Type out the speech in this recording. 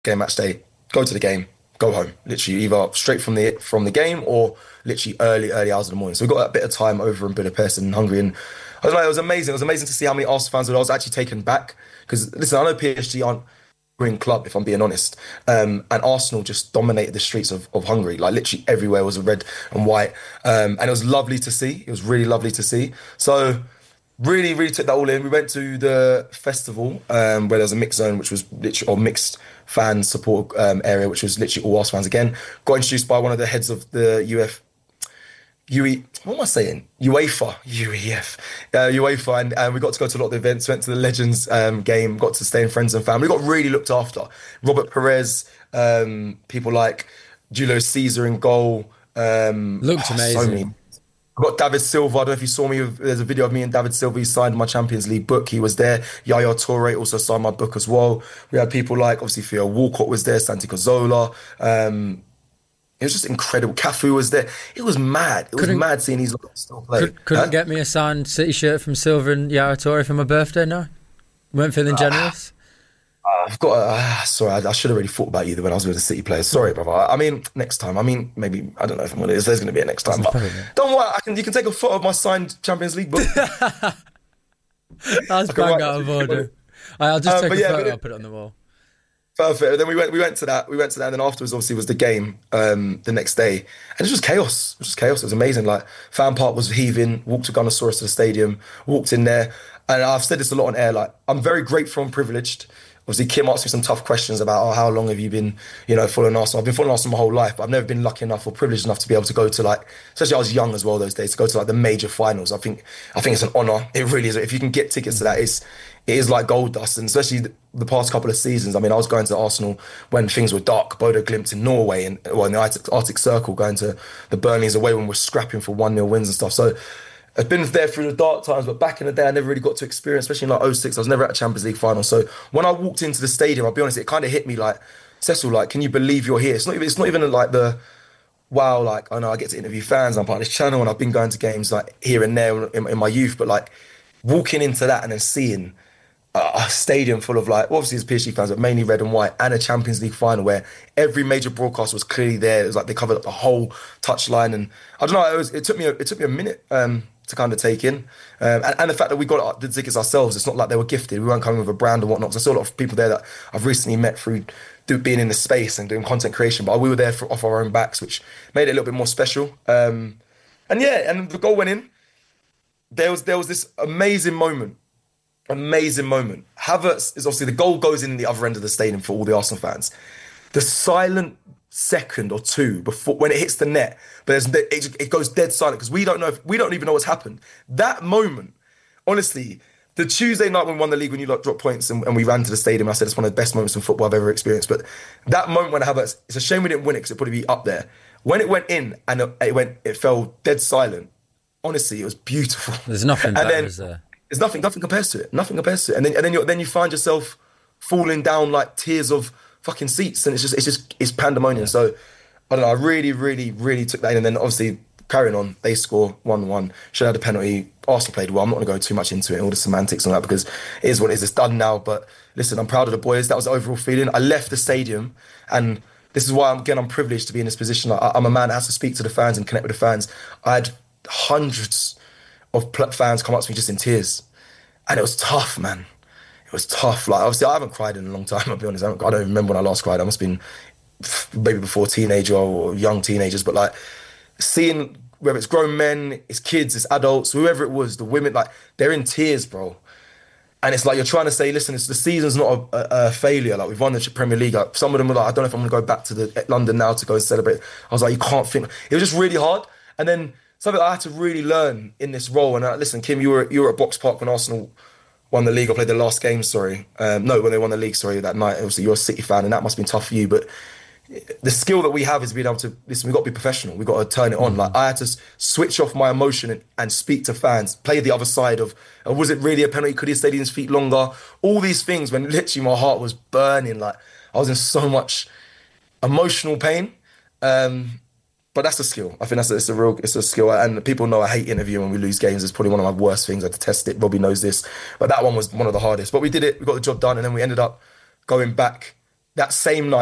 game match day, go to the game, go home. Literally either straight from the game or literally early hours of the morning. So we got a bit of time over in Budapest and Hungary, and I was like, it was amazing. It was amazing to see how many Arsenal fans were. I was actually taken back because listen, I know PSG aren't a green club if I'm being honest, and Arsenal just dominated the streets of Hungary. Like literally everywhere was red and white, and it was lovely to see. It was really lovely to see. So. Really, really took that all in. We went to the festival where there was a mixed zone, which was literally, or mixed fan support area, which was literally all Arsenal fans again. Got introduced by one of the heads of the what am I saying? UEFA, and we got to go to a lot of the events. Went to the Legends game, got to stay in friends and family. We got really looked after. Robert Perez, people like Julio Caesar in goal. Looked So many. amazing. I've got David Silva. I don't know if you saw me. There's a video of me and David Silva. He signed my Champions League book. He was there. Yaya Toure also signed my book as well. We had people like, obviously, Theo Walcott was there, Santi Cazorla. It was just incredible. Cafu was there. It was mad. It was Couldn't mad seeing these lot still play. couldn't get me a signed City shirt from Silver and Yara Toure for my birthday. No, weren't feeling generous. I've got. Sorry, I should have already thought about you when I was with the City players. Sorry, brother. I mean, next time. I mean, maybe I don't know if I'm gonna. If there's gonna be a next time, but Probably. don't worry. You can take a photo of my signed Champions League book. That's I can bang write out of that. order. I'll just take But a yeah, photo. I'll put it on the wall. perfect. Then we went to that. We went to that, and then afterwards, obviously, was the game the next day, and it was just chaos. It was just chaos. It was amazing. Like fan park was heaving. Walked to Gunnosaurus to the stadium. Walked in there, and I've said this a lot on air. Like I'm very grateful and privileged. Obviously, Kim asked me some tough questions about how long have you been, following Arsenal. I've been following Arsenal my whole life, but I've never been lucky enough or privileged enough to be able to go to like, especially I was young as well those days, to go to like the major finals. I think it's an honour. It really is. If you can get tickets to that, it is like gold dust, and especially the past couple of seasons. I mean, I was going to Arsenal when things were dark. Bodo Glimt in Norway, and well, in the Arctic Circle, going to the Burnleys away when we're scrapping for 1-0 wins and stuff. So I've been there through the dark times, but back in the day, I never really got to experience, especially in like '06. I was never at a Champions League final. So when I walked into the stadium, I'll be honest, it kind of hit me like, Cecil, like, can you believe you're here? It's not even like the wow, like I know I get to interview fans. I'm part of this channel, and I've been going to games like here and there in my youth, but like walking into that and then seeing a stadium full of like, well, obviously it's PSG fans, but mainly red and white, and a Champions League final where every major broadcast was clearly there. It was like they covered up the whole touchline, and I don't know. It took me a minute to kind of take in, and the fact that we got the tickets ourselves. It's not like they were gifted. We weren't coming with a brand and whatnot. 'Cause I saw a lot of people there that I've recently met through being in the space and doing content creation, but we were there off our own backs, which made it a little bit more special. And yeah, and the goal went in. There was this amazing moment. Havertz is obviously the goal goes in the other end of the stadium for all the Arsenal fans. The silent second or two before when it hits the net, but it goes dead silent because we don't even know what's happened. That moment, honestly, the Tuesday night when we won the league, when you like dropped points and we ran to the stadium, I said it's one of the best moments in football I've ever experienced. But that moment when Havertz, it's a shame we didn't win it because it'd probably be up there. When it went in and it fell dead silent. Honestly, it was beautiful. There's nothing And better, then is there? there's nothing compares to it. Nothing compares to it. And then you find yourself falling down like tiers of fucking seats, and it's pandemonium. So I don't know. I really, really, really took that in. And then obviously carrying on, they score 1-1. Should have had a penalty. Arsenal played well. I'm not going to go too much into it, all the semantics and all that, because it is what it is. It's done now. But listen, I'm proud of the boys. That was the overall feeling. I left the stadium, and this is why I'm privileged to be in this position. I'm a man that has to speak to the fans and connect with the fans. I had hundreds of fans come up to me just in tears, and it was tough, man. It was tough. Like obviously, I haven't cried in a long time. I'll be honest. I don't even remember when I last cried. I must have been maybe before teenager or young teenagers. But like seeing whether it's grown men, it's kids, it's adults, whoever it was, the women, like they're in tears, bro. And it's like you're trying to say, listen, the season's not a failure. Like we've won the Premier League. Like, some of them were like, I don't know if I'm going to go back to London now to go and celebrate. I was like, you can't think. It was just really hard. And then something I had to really learn in this role. And listen, Kim, you were at Box Park when Arsenal won the league or played the last game. Sorry, no, when they won the league. Sorry, that night. Obviously, you're a City fan, and that must have been tough for you. But the skill that we have is being able to listen. We've got to be professional. We've got to turn it on. Like I had to switch off my emotion and speak to fans, play the other side of was it really a penalty? Could he have stayed in his feet longer? All these things when literally my heart was burning. Like I was in so much emotional pain. But that's a skill. I think it's a skill. And people know I hate interviewing when we lose games. It's probably one of my worst things. I detest it. Robbie knows this. But that one was one of the hardest. But we did it. We got the job done. And then we ended up going back that same night.